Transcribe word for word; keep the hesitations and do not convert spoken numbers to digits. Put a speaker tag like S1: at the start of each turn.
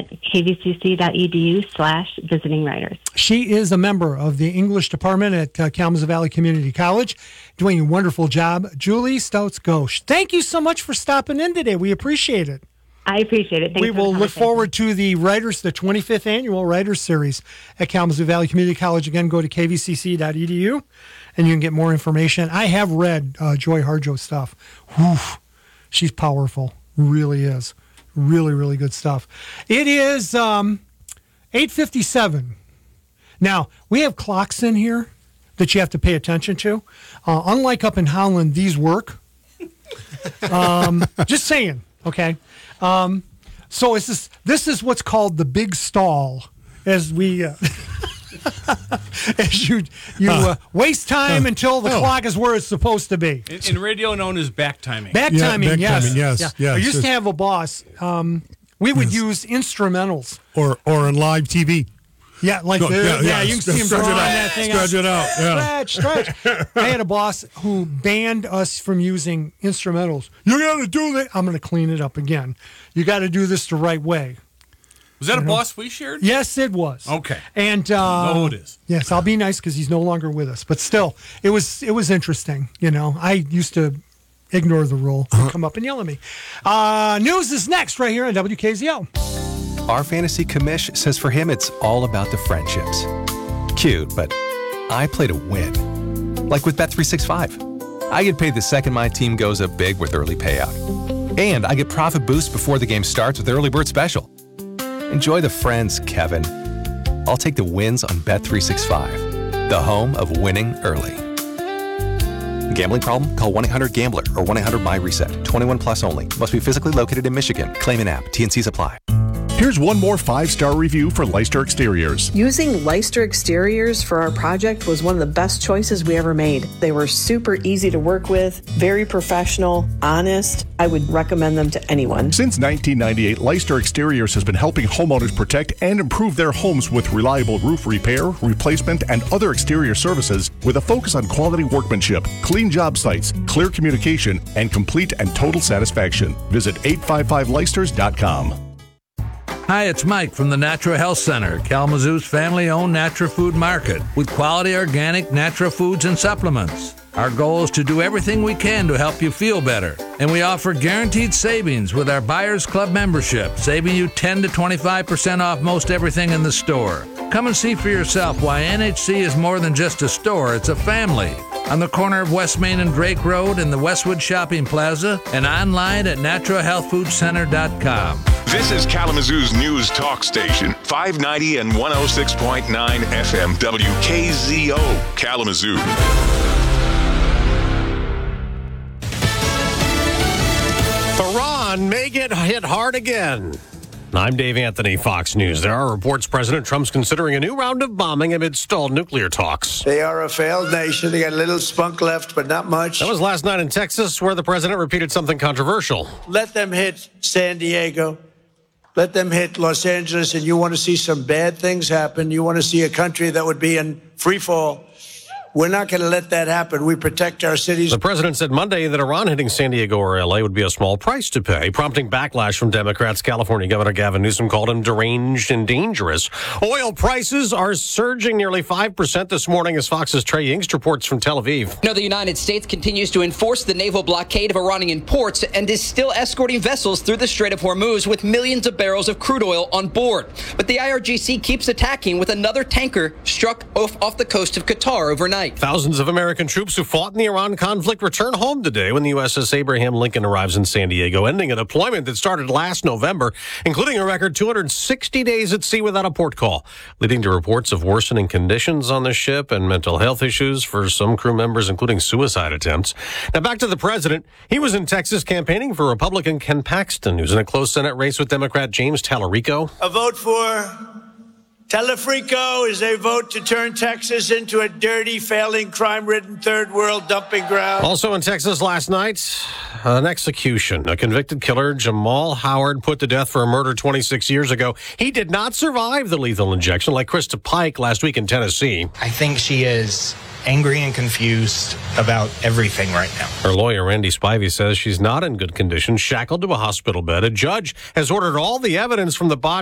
S1: at kvcc.edu slash visiting writers.
S2: She is a member of the English department at uh, Kalamazoo Valley Community College, doing a wonderful job. Julie Stouts-Gosch, thank you so much for stopping in today. We appreciate it.
S1: I appreciate it. Thanks
S2: we
S1: for
S2: will
S1: the
S2: look forward to the Writers, the twenty-fifth Annual Writers Series at Kalamazoo Valley Community College. Again, go to k v c c dot e d u and you can get more information. I have read uh, Joy Harjo's stuff. Whew, she's powerful. Really is. Really, really good stuff. It is um, eight fifty-seven. Now, we have clocks in here that you have to pay attention to. Uh, unlike up in Holland, these work. Um, just saying, okay? Um, so it's this, this is what's called the big stall, as we uh, as you you uh, waste time uh, until the oh. clock is where it's supposed to be.
S3: In, in radio, known as back timing.
S2: Back
S4: yeah,
S2: timing,
S4: back
S2: yes.
S4: Timing, yes,
S2: yeah.
S4: yes.
S2: I used
S4: yes.
S2: to have a boss. Um, we would
S4: yes.
S2: use instrumentals,
S4: or or on live T V.
S2: Yeah, like
S4: no,
S2: the,
S4: yeah,
S2: yeah,
S4: yeah,
S2: you can see him
S4: stretch
S2: drawing
S4: it out.
S2: that thing
S4: Stretch
S2: out.
S4: it out. Yeah.
S2: Stretch, stretch. I had a boss who banned us from using instrumentals. You got to do that. I'm going to clean it up again. You got to do this the right way.
S3: Was that
S2: you
S3: a
S2: know?
S3: boss we shared?
S2: Yes, it was.
S3: Okay.
S2: And uh,
S3: no, it is.
S2: Yes, I'll be nice because he's no longer with us. But still, it was it was interesting. You know, I used to ignore the rule and come up and yell at me. Uh, news is next right here on W K Z O.
S5: Our fantasy commish says for him it's all about the friendships. Cute, but I play to win. Like with Bet three sixty-five. I get paid the second my team goes up big with early payout. And I get profit boost before the game starts with Early Bird Special. Enjoy the friends, Kevin. I'll take the wins on Bet three sixty-five, the home of winning early. Gambling problem? Call one eight hundred gambler or one eight hundred my reset. twenty-one plus only. Must be physically located in Michigan. Claim an app. T and Cs apply.
S6: Here's one more five-star review for Leicester Exteriors.
S7: Using Leicester Exteriors for our project was one of the best choices we ever made. They were super easy to work with, very professional, honest. I would recommend them to anyone.
S6: Since nineteen ninety-eight, Leicester Exteriors has been helping homeowners protect and improve their homes with reliable roof repair, replacement, and other exterior services with a focus on quality workmanship, clean job sites, clear communication, and complete and total satisfaction. Visit eight five five leicesters dot com.
S8: Hi, it's Mike from the Natural Health Center, Kalamazoo's family-owned natural food market with quality organic natural foods and supplements. Our goal is to do everything we can to help you feel better. And we offer guaranteed savings with our Buyers Club membership, saving you ten to twenty-five percent off most everything in the store. Come and see for yourself why N H C is more than just a store, it's a family. On the corner of West Main and Drake Road in the Westwood Shopping Plaza and online at natural health food center dot com.
S9: This is Kalamazoo's news talk station, five ninety and one oh six point nine F M W K Z O, Kalamazoo.
S10: Iran may get hit hard again. I'm Dave Anthony, Fox News. There are reports President Trump's considering a new round of bombing amid stalled nuclear talks.
S11: They are a failed nation. They got a little spunk left, but not much.
S10: That was last night in Texas, where the president repeated something controversial.
S11: Let them hit San Diego. Let them hit Los Angeles, and you want to see some bad things happen. You want to see a country that would be in free fall. We're not going to let that happen. We protect our cities.
S10: The president said Monday that Iran hitting San Diego or L A would be a small price to pay, prompting backlash from Democrats. California Governor Gavin Newsom called him deranged and dangerous. Oil prices are surging nearly five percent this morning as Fox's Trey Yingst reports from Tel Aviv.
S12: No, the United States continues to enforce the naval blockade of Iranian ports and is still escorting vessels through the Strait of Hormuz with millions of barrels of crude oil on board. But the I R G C keeps attacking with another tanker struck off, off the coast of Qatar overnight.
S10: Thousands of American troops who fought in the Iran conflict return home today when the U S S Abraham Lincoln arrives in San Diego, ending a deployment that started last November, including a record two hundred sixty days at sea without a port call, leading to reports of worsening conditions on the ship and mental health issues for some crew members, including suicide attempts. Now back to the president. He was in Texas campaigning for Republican Ken Paxton, who's in a close Senate race with Democrat James Tallarico.
S11: A vote for Telefrico is a vote to turn Texas into a dirty, failing, crime-ridden third world dumping ground.
S10: Also in Texas last night, an execution. A convicted killer, Jamal Howard, put to death for a murder twenty-six years ago. He did not survive the lethal injection like Krista Pike last week in Tennessee.
S13: I think she is angry and confused about everything right now.
S10: Her lawyer, Randy Spivey, says she's not in good condition, shackled to a hospital bed. A judge has ordered all the evidence from the body